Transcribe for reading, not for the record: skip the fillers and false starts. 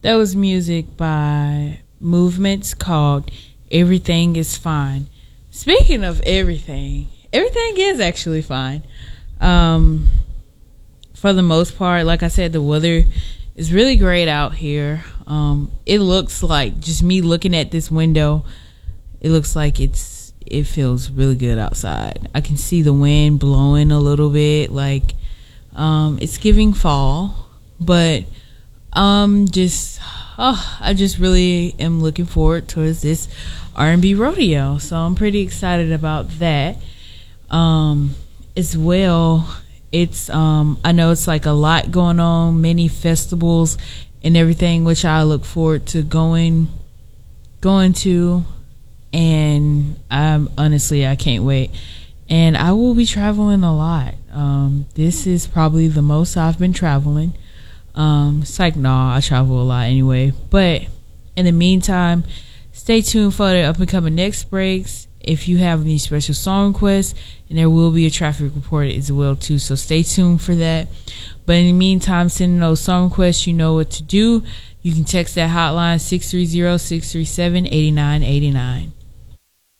That was music by Movements called Everything is Fine. Speaking of everything is actually fine. For the most part, like I said, the weather is really great out here. It looks like, just me looking at this window, it looks like it feels really good outside. I can see the wind blowing a little bit, like it's giving fall, but I just really am looking forward towards this R&B rodeo, so I'm pretty excited about that. As well, it's I know it's like a lot going on, many festivals and everything, which I look forward to going to, and I can't wait. And I will be traveling a lot. This is probably the most I've been traveling. It's like, nah, I travel a lot anyway. But in the meantime, stay tuned for the up and coming next breaks. If you have any special song requests, and there will be a traffic report as well too, so stay tuned for that. But in the meantime, sending those song requests, you know what to do. You can text that hotline 630-637-8989.